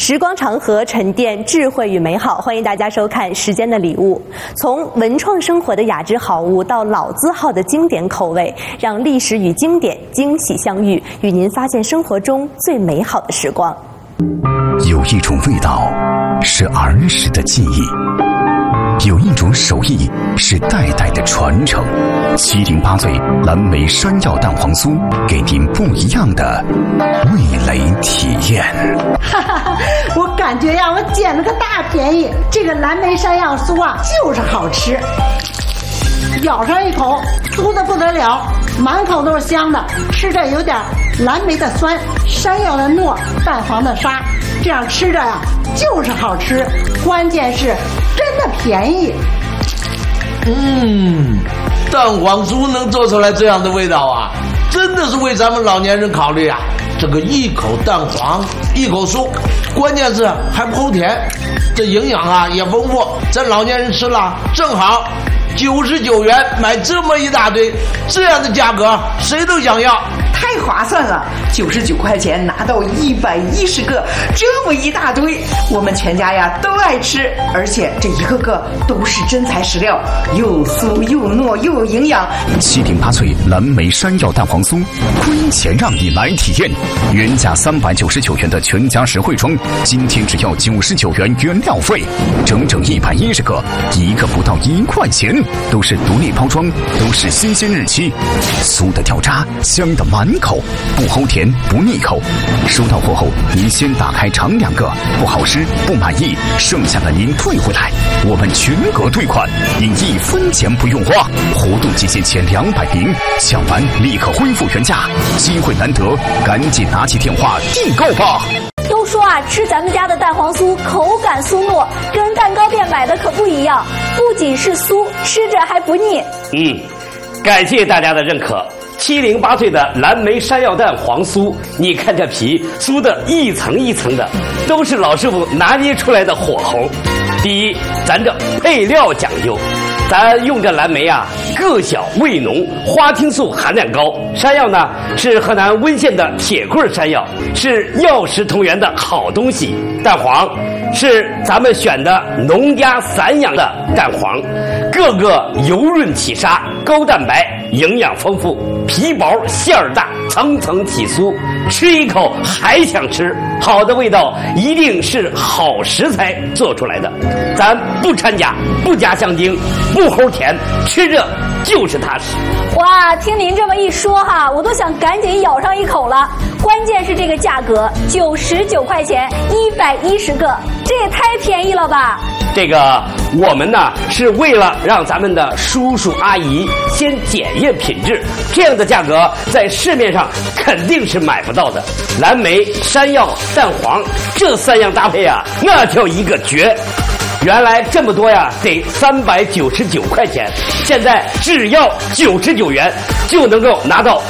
时光长河，沉淀智慧与美好。欢迎大家收看《时间的礼物》，从文创生活的雅致好物到老字号的经典口味，让历史与经典惊喜相遇，与您发现生活中最美好的时光。 有一种味道是儿时的记忆，有一种手艺是代代的传承。708岁蓝莓山药蛋黄酥，给您不一样的味蕾体验。 哈哈，我感觉呀，我捡了个大便宜。这个蓝莓山药酥啊，就是好吃，咬上一口，酥的不得了，满口都是香的，吃着有点蓝莓的酸，山药的糯，蛋黄的沙，这样吃着呀就是好吃，关键是真的便宜。 蛋黄酥能做出来这样的味道啊，真的是为咱们老年人考虑啊。这个一口蛋黄一口酥，关键是还不齁甜，这营养啊也丰富，咱老年人吃了正好。99元买这么一大堆，这样的价格谁都想要， 太划算了！99块钱拿到110个，这么一大堆，我们全家呀都爱吃，而且这一个个都是真材实料，又酥又糯又有营养。 708岁蓝莓山药蛋黄酥，亏钱让你来体验。原价399元的全家实惠装，今天只要99元原料费，整整110个，一个不到1块钱。都是独立包装，都是新鲜日期，酥的掉渣，香的满口，不齁甜不腻口。收到货后，您先打开尝2个，不好吃不满意，剩下的您退回来，我们全额退款，您1分钱不用花。活动期限前200名，抢完立刻恢复原价，机会难得，赶紧拿起电话订购吧。 都说啊，吃咱们家的蛋黄酥口感酥糯，跟蛋糕店买的可不一样，不仅是酥，吃着还不腻。 感谢大家的认可。708岁的蓝莓山药蛋黄酥，你看这皮酥的一层一层的，都是老师傅拿捏出来的火候。第一，咱这配料讲究，咱用这蓝莓啊，个小味浓，花青素含量高。山药呢是河南温县的铁棍山药，是药食同源的好东西。蛋黄是咱们选的农家散养的蛋黄，个个油润起沙，高蛋白，营养丰富，皮薄馅儿大，层层起酥，吃一口还想吃。好的味道一定是好食材做出来的，咱不掺假，不加香精，不齁甜，吃着就是踏实。 哇，听您这么一说哈，我都想赶紧咬上一口了。关键是这个价格，99块钱110个，这也太便宜了吧！ 这个我们呢是为了让咱们的叔叔阿姨先检验品质，这样的价格在市面上肯定是买不到的。蓝莓、山药、蛋黄这3样搭配啊，那叫一个绝。原来这么多呀，得399块钱，现在只要99元就能够拿到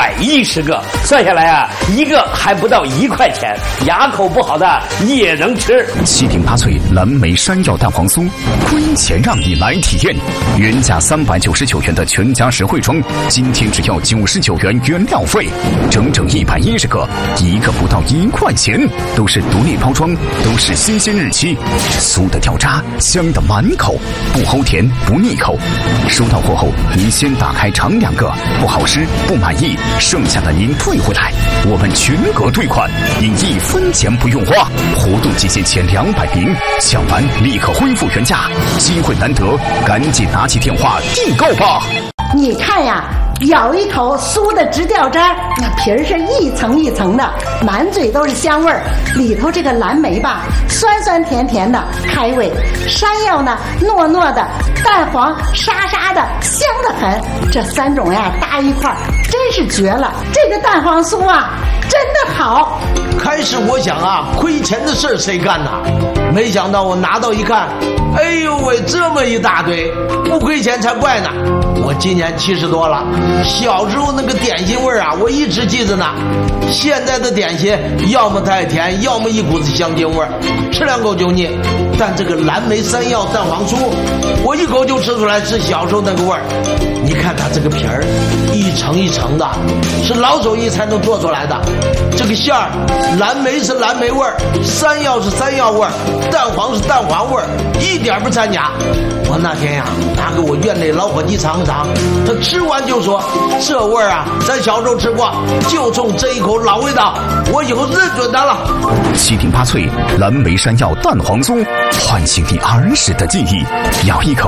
110个，算下来啊，一个还不到1块钱，牙口不好的也能吃。 708岁蓝莓山药蛋黄酥，亏钱让你来体验。原价399元的全家实惠装，今天只要99元原料费，整整110个，一个不到1块钱，都是独立包装，都是新鲜日期，酥的掉渣，香的满口，不齁甜不腻口。收到货后，您先打开尝2个，不好吃不满意，剩下的您退回来，我们全额退款，您1分钱不用花。活动期限前200名，抢完立刻恢复原价，机会难得，赶紧拿起电话订购吧。 你看呀，咬一口酥的直掉渣，那皮儿是一层一层的，满嘴都是香味儿。里头这个蓝莓吧，酸酸甜甜的，开胃；山药呢，糯糯的；蛋黄沙沙的，香得很。这3种呀搭一块儿，真是绝了！这个蛋黄酥啊，真的好。 开始我想啊，亏钱的事儿谁干呐？没想到我拿到一看，哎呦喂，这么一大堆，不亏钱才怪呢！我今年70多了，小时候那个点心味儿啊，我一直记着呢。现在的点心要么太甜，要么一股子香精味儿，吃2口就腻。但这个蓝莓山药蛋黄酥，我一口就吃出来是小时候那个味儿。你看它这个皮儿，一层一层的，是老手艺才能做出来的。这个馅儿，蓝莓是蓝莓味儿，山药是山药味儿，蛋黄是蛋黄味儿，一点不掺假。我那天呀，拿给我院内老伙计尝尝，他吃完就说：“这味儿啊，咱小时候吃过，就冲这一口老味道，我以后认准它了。 7顶8脆蓝莓山药蛋黄酥，唤醒你儿时的记忆，咬一口